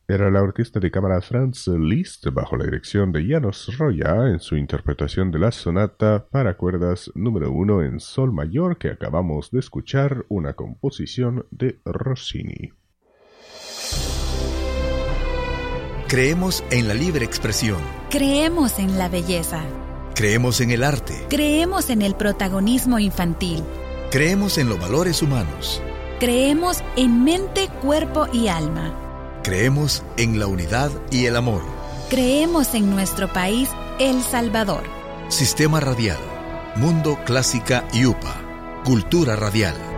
Era la orquesta de cámara Franz Liszt bajo la dirección de János Roya en su interpretación de la sonata para cuerdas número 1 en sol mayor que acabamos de escuchar, una composición de Rossini. Creemos en la libre expresión. Creemos en la belleza. Creemos en el arte. Creemos en el protagonismo infantil. Creemos en los valores humanos. Creemos en mente, cuerpo y alma. Creemos en la unidad y el amor. Creemos en nuestro país, El Salvador. Sistema Radial, Mundo Clásica y UPA. Cultura Radial.